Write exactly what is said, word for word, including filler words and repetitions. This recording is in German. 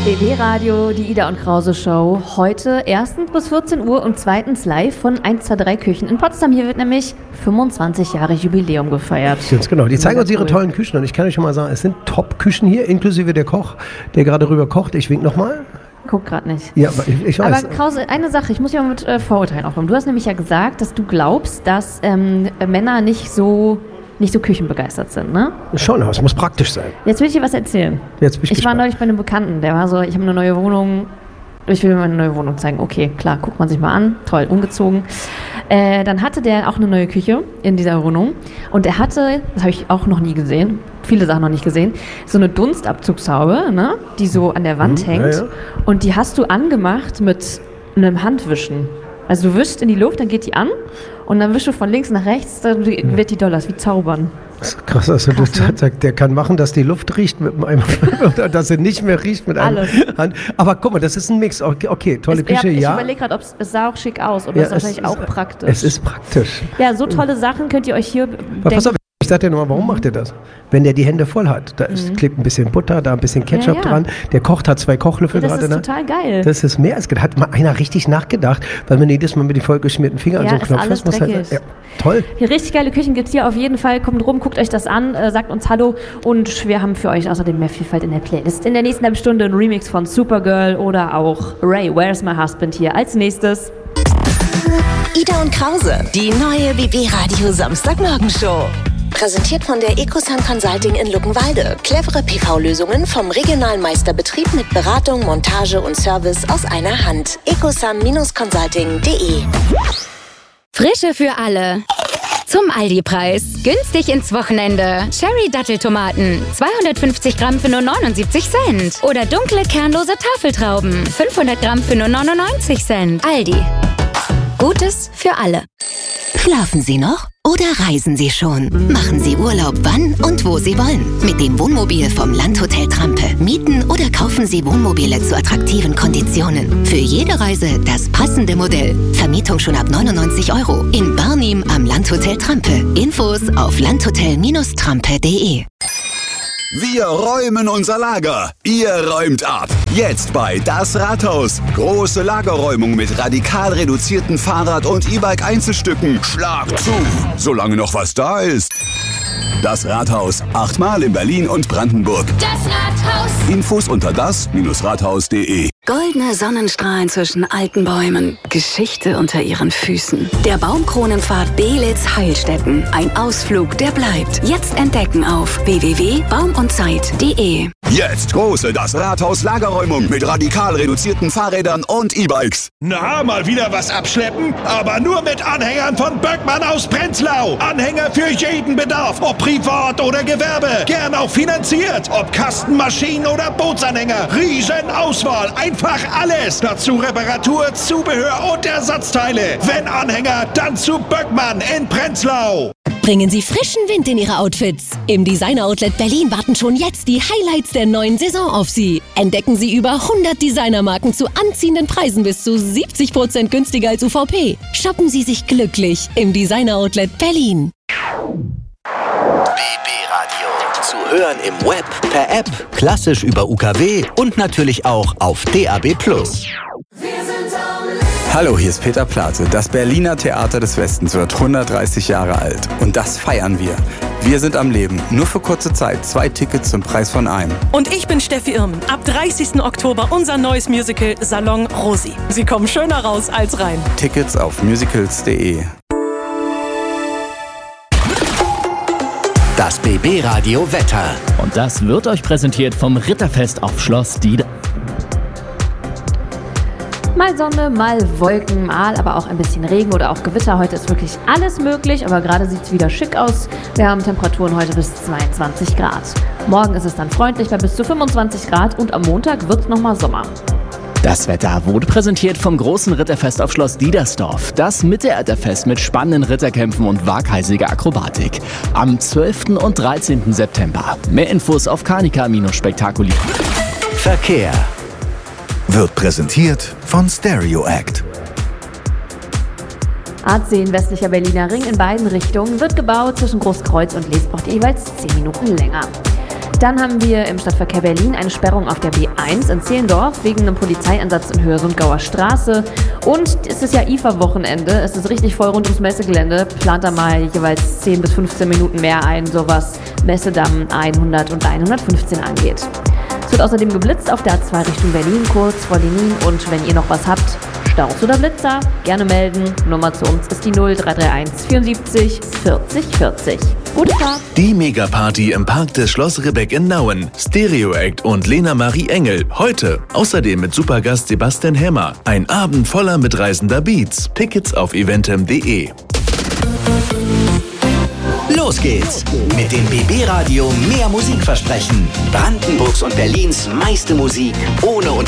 B B-Radio, die Ida und Krause Show. Heute erstens bis vierzehn Uhr und zweitens live von eins zwei drei Küchen in Potsdam. Hier wird nämlich fünfundzwanzig Jahre Jubiläum gefeiert. Ganz genau. Die zeigen uns ihre cool. tollen Küchen und ich kann euch schon mal sagen, es sind Top-Küchen hier, inklusive der Koch, der gerade rüber kocht. Ich wink nochmal. Guck gerade nicht. Ja, aber ich, ich weiß. Aber Krause, eine Sache, ich muss ja mal mit äh, Vorurteilen aufkommen. Du hast nämlich ja gesagt, dass du glaubst, dass ähm, Männer nicht so... nicht so küchenbegeistert sind, ne? Schon, aber es muss praktisch sein. Jetzt will ich dir was erzählen. Jetzt bin ich Ich war gespannt. neulich bei einem Bekannten, der war so, ich habe eine neue Wohnung, ich will mir meine neue Wohnung zeigen. Okay, klar, guckt man sich mal an, toll, umgezogen. Äh, dann hatte der auch eine neue Küche in dieser Wohnung und er hatte, das habe ich auch noch nie gesehen, viele Sachen noch nicht gesehen, so eine Dunstabzugshaube, ne? Die so an der Wand Mhm, hängt ja, ja. und die hast du angemacht mit einem Handwischen. Also du wischst in die Luft, dann geht die an und dann wischst du von links nach rechts, dann wird die Dollars wie zaubern. Das ist krass, also Krass, der, ne? der, der kann machen, dass die Luft riecht mit einem, oder dass sie nicht mehr riecht mit einem Alles. Hand. Aber guck mal, das ist ein Mix. Okay, okay tolle Es, Küche, ich ja. überlege gerade, ob es es sah auch schick aus oder Ja, ist wahrscheinlich es auch ist- praktisch. Es ist praktisch. Ja, so tolle Sachen könnt ihr euch hier Aber denken. pass auf, ich sag dir nochmal, warum macht er das? Wenn der die Hände voll hat, da ist, klebt ein bisschen Butter, da ein bisschen Ketchup Ja, ja. dran, der kocht hat zwei Kochlöffel Ja, das gerade. ist ne? total geil. Das ist mehr als gedacht. Hat mal einer richtig nachgedacht, weil man jedes Mal mit den vollgeschmierten Fingern Ja, an so einen ist Knopf alles fest muss. Halt, dreckig. ja, toll. Hier richtig geile Küchen gibt es hier auf jeden Fall. Kommt rum, guckt euch das an, äh, sagt uns Hallo und wir haben für euch außerdem mehr Vielfalt in der Playlist. In der nächsten halben Stunde ein Remix von Supergirl oder auch Ray, Where's My Husband hier als nächstes. Ida und Krause, die neue B B-Radio Samstagmorgenshow. Präsentiert von der Ecosun Consulting in Luckenwalde. Clevere P V-Lösungen vom regionalen Meisterbetrieb mit Beratung, Montage und Service aus einer Hand. ecosun Consulting punkt de. Frische für alle. Zum Aldi-Preis. Günstig ins Wochenende. Cherry-Datteltomaten. zweihundertfünfzig Gramm für nur neunundsiebzig Cent. Oder dunkle, kernlose Tafeltrauben. fünfhundert Gramm für nur neunundneunzig Cent. Aldi. Gutes für alle. Schlafen Sie noch oder reisen Sie schon? Machen Sie Urlaub wann und wo Sie wollen. Mit dem Wohnmobil vom Landhotel Trampe. Mieten oder kaufen Sie Wohnmobile zu attraktiven Konditionen. Für jede Reise das passende Modell. Vermietung schon ab neunundneunzig Euro. In Barnim am Landhotel Trampe. Infos auf landhotel Trampe punkt de. Wir räumen unser Lager. Ihr räumt ab. Jetzt bei Das Rathaus. Große Lagerräumung mit radikal reduzierten Fahrrad- und E-Bike-Einzelstücken. Schlag zu, solange noch was da ist. Das Rathaus. Achtmal in Berlin und Brandenburg. Das Rathaus. Infos unter das Rathaus punkt de. Goldene Sonnenstrahlen zwischen alten Bäumen. Geschichte unter ihren Füßen. Der Baumkronenpfad Belitz Heilstätten. Ein Ausflug, der bleibt. Jetzt entdecken auf w w w punkt baum und zeit punkt de. Jetzt große Das Rathaus Lagerräumung mit radikal reduzierten Fahrrädern und E-Bikes. Na, mal wieder was abschleppen? Aber nur mit Anhängern von Böckmann aus Prenzlau. Anhänger für jeden Bedarf, ob privat oder Gewerbe. Gern auch finanziert. Ob Kastenmaschinen oder Bootsanhänger. Riesenauswahl, einfach alles. Dazu Reparatur, Zubehör und Ersatzteile. Wenn Anhänger, dann zu Böckmann in Prenzlau. Bringen Sie frischen Wind in Ihre Outfits. Im Designer Outlet Berlin warten schon jetzt die Highlights der neuen Saison auf Sie. Entdecken Sie über hundert Designermarken zu anziehenden Preisen bis zu siebzig Prozent günstiger als U V P. Shoppen Sie sich glücklich im Designer Outlet Berlin. B B-Radio. Zu hören im Web, per App, klassisch über U K W und natürlich auch auf D A B plus. Hallo, hier ist Peter Plate. Das Berliner Theater des Westens wird hundertdreißig Jahre alt. Und das feiern wir. Wir sind am Leben. Nur für kurze Zeit. Zwei Tickets zum Preis von einem. Und ich bin Steffi Irmen. Ab dreißigsten Oktober unser neues Musical Salon Rosi. Sie kommen schöner raus als rein. Tickets auf musicals punkt de. Das B B-Radio Wetter. Und das wird euch präsentiert vom Ritterfest auf Schloss Diede. Mal Sonne, mal Wolken, mal aber auch ein bisschen Regen oder auch Gewitter. Heute ist wirklich alles möglich, aber gerade sieht es wieder schick aus. Wir haben Temperaturen heute bis zweiundzwanzig Grad. Morgen ist es dann freundlich bei bis zu fünfundzwanzig Grad und am Montag wird es nochmal Sommer. Das Wetter wurde präsentiert vom großen Ritterfest auf Schloss Diedersdorf. Das Mittelalterfest mit spannenden Ritterkämpfen und waghalsiger Akrobatik. Am zwölften und dreizehnten September. Mehr Infos auf Carnica Spektakuli. Verkehr Wird präsentiert von Stereo Act. Artseen westlicher Berliner Ring in beiden Richtungen wird gebaut. Zwischen Großkreuz und Lesbach jeweils zehn Minuten länger. Dann haben wir im Stadtverkehr Berlin eine Sperrung auf der B eins in Zehlendorf wegen einem Polizeieinsatz in Höhe-Sundgauer Straße. Und es ist ja I F A-Wochenende, es ist richtig voll rund ums Messegelände. Plant da mal jeweils zehn bis fünfzehn Minuten mehr ein, so was Messedamm hundert und hundertfünfzehn angeht. Es wird außerdem geblitzt auf der A zwei Richtung Berlin, kurz vor Lenin. Und wenn ihr noch was habt, Staus oder Blitzer, gerne melden. Nummer zu uns ist die null drei drei eins vierundsiebzig vierzig vierzig. Gute Fahrt! Die Megaparty im Park des Schloss Ribbeck in Nauen. Stereo Act und Lena Marie Engel. Heute. Außerdem mit Supergast Sebastian Hämmer. Ein Abend voller mitreißender Beats. Tickets auf eventem punkt de. Los geht's mit dem B B Radio Mehr Musik versprechen. Brandenburgs und Berlins meiste Musik ohne